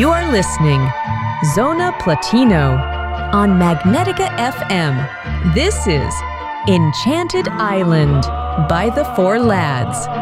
You are listening Zona Platino on Magnetica FM. This is Enchanted Island by the Four Lads.